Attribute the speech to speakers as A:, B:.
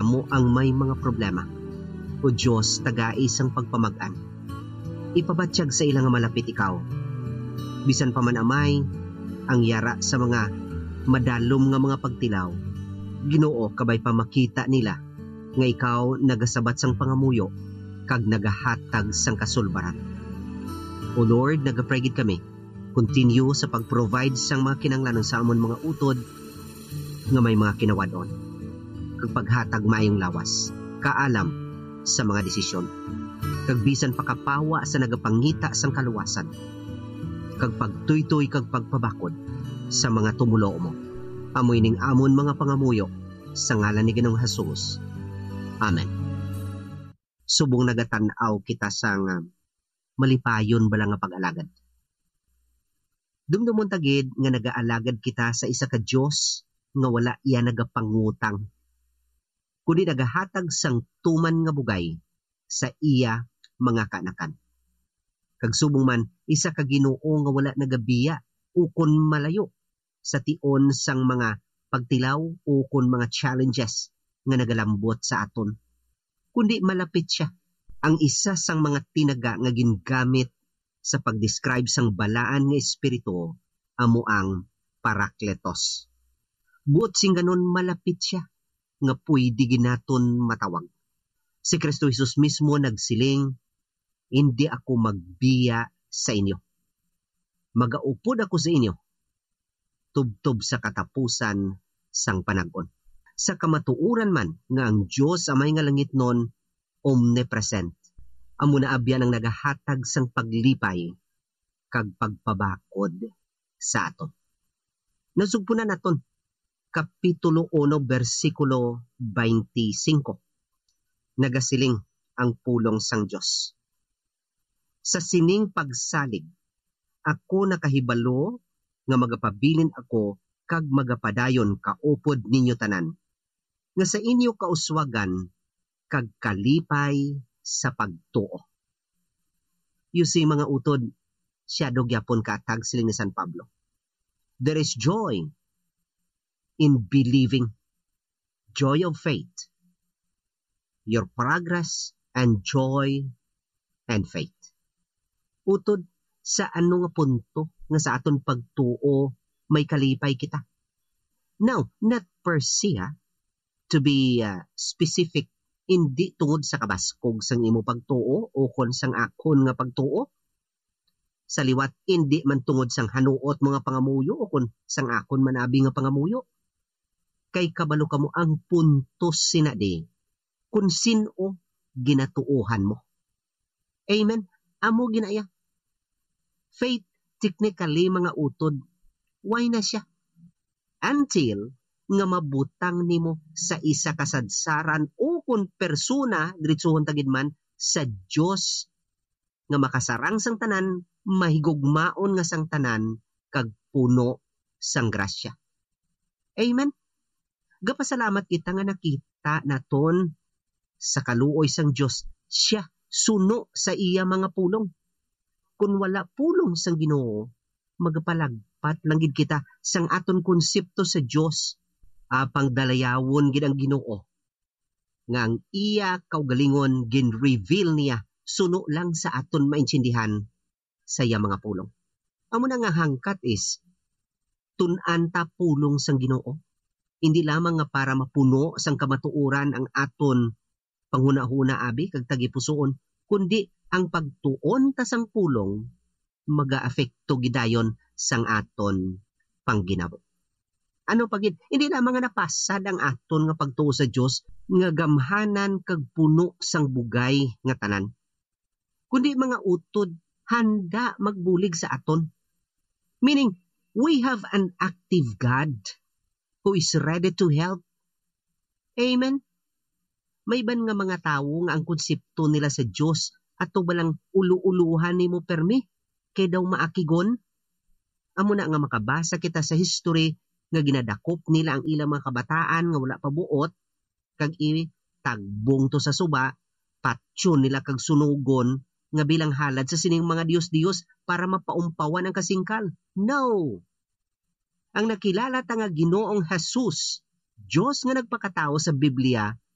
A: amo ang may mga problema. O Diyos, taga-isang pagpamagan. Ipabatsyag sa ilang nga malapit ikaw. Bisan pa man amay, ang yara sa mga madalom nga mga pagtilaw. Ginoo, kabay pa makita nila nga ikaw nagasabat sang pangamuyo kag nagahatag sang kasulbaran. O Lord, nagapregid kami. Continue sa pag-provide sang mga kinanglanon sa amon mga utod nga may mga kinawadon. Kag paghatag maayong lawas, kaalam sa mga desisyon. Kag bisan pakapawa sa nagapangita sang kaluwasan. Kag pagtuytoy kag pagpabakod sa mga tumulo mo. Amoy ning amon mga pangamuyo sa ngalan ni Ginoong Hesus. Amen. Subong nagatanaw kita sang malipayon bala nga pag-alagad. Dumdumon tagid nga nagaalagad kita sa isa ka Dios nga wala iya nagapangutang. Kundi nagahatag sang tuman nga bugay sa iya mga kanakan. Kag subong man isa ka Ginoo nga wala nagabiya ukon malayo sa tion sang mga pagtilaw ukon mga challenges nga nagalambot sa aton. Kundi malapit siya. Ang isa sang mga tinaga nga gingamit sa pagdescribe sang balaan nga espiritu amo ang Parakletos. Buot sing ganon malapit siya nga pwede ginaton matawag. Si Kristo Jesus mismo nagsiling, hindi ako magbiya sa inyo. Magaupod ako sa inyo, tubtob sa katapusan sang panag-on. Sa kamatuuran man nga ang Diyos amay nga langit nun, omnipresent. Amo na abyan ang nagahatag sang paglipay kag pagpabakod sa aton. Nasugpunan naton Kapitulo 1, versikulo 25. Nagasiling ang pulong sang Diyos. Sa sining pagsalig, ako nakahibalo nga magapabilin ako kag magapadayon kaupod ninyo tanan, nga sa inyo kauswagan kag kalipay sa pagtuo. You see mga utod, siya gyapon kaatag siling ni San Pablo. There is joy in believing, joy of faith, your progress and joy and faith. Utod sa ano nga punto nga sa aton pagtuo may kalipay kita. Now, not per se, to be specific, hindi tungod sa kabaskog sang imo pagtuo o kon sang akon nga pagtuo. Sa liwat, hindi man tungod sang hanuot mga pangamuyo o kon sang akon manabi nga pangamuyo. Kay kabalo kamo ang puntos sinadi kung sino ginatuuhan mo. Amen? Amo ginaya. Faith, technically mga utod, why na siya? Until nga mabutang nimo sa isa kasadsaran o kung persona, diretsuhon tagid man, sa Diyos nga makasarang sang tanan, mahigugmaon nga sang tanan, kag puno sang grasya. Amen? Gapasalamat kita nga nakita naton sa kaluoy sang Diyos, siya suno sa iya mga pulong. Kung wala pulong sang Ginoo, magpalagpat lang gid kita sang aton konsepto sa Diyos, apang dalayawon gid ang Ginoo. Nga ang iya kaugalingon gin-reveal niya, suno lang sa aton maintindihan sa iya mga pulong. Amo na nga hangkat is, tun-an ta pulong sang Ginoo. Hindi lamang nga para mapuno sang kamatuoran ang aton panghuna-huna abi kag tagipusoon, kundi ang pagtuon ta sang pulong maga-afekto gidayon sang aton pangginabo. Ano pagid, hindi lamang nga napasad ang aton nga pagtuo sa Dios nga gamhanan kag puno sang bugay nga tanan, kundi mga utod handa magbulig sa aton. Meaning, we have an active God who is ready to help. Amen? May ban nga mga tawo nga ang konsepto nila sa Diyos ato balang ulu-uluhan ni mo permi kay daw maakigon. Amo na nga makabasa kita sa history nga ginadakop nila ang ilang mga kabataan nga wala pa buot kag tagbong to sa suba, patyon nila kag sunugon nga bilang halad sa sining mga Diyos-Diyos para mapaumpawan ang kasingkal. No! Ang nakilala ta nga Ginoong Hesus, Diyos nga nagpakatao sa Biblia,